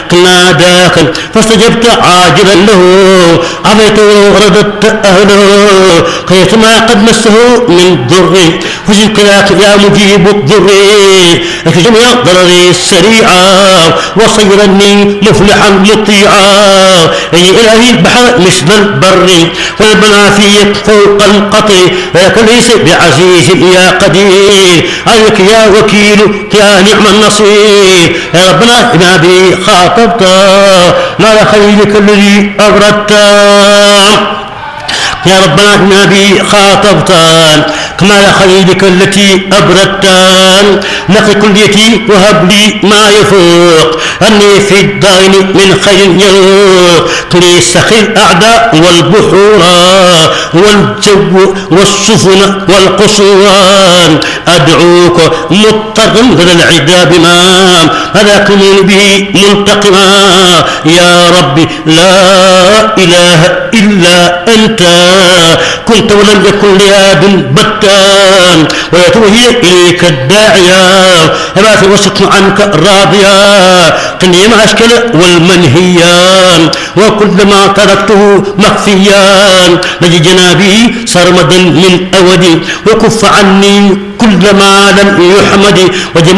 ناداك فاستجبت عاجلا له عفيت ورددت أهله كيتما قد مسه من ضر فشكراك يا مجيب الضر اكف جميع ضرري السريعة وصيرني مفلحا مطيعا يا إلهي البحر مثل البر والمنافي فوق القطر ولكن ليس بعزيز يا قدير عليك يا وكيل يا نعم النصير يا ربنا بما بي خاطبت ما خيرك الذي أبردت يا ربنا بما بي خاطبت كما خيرك التي أبردتان نقي كليتي وهب لي ما يفوق أني في الدين من خير يروق لي سخي الأعداء والبحور والجو والسفن والقصوان أدعوك مضطرا لدى العدا بمام هذاك من به منتقما يا ربي لا إله إلا أنت كنت ولم يكن لآب بتان ويتوهي إليك الداعية فما في وسط عنك راضيا قني ما أشكل والمنهيان وكل ما تركته مخفيان نجي جنابي سرمدا من أودي وكف عني كل ما لم يحمد وجمال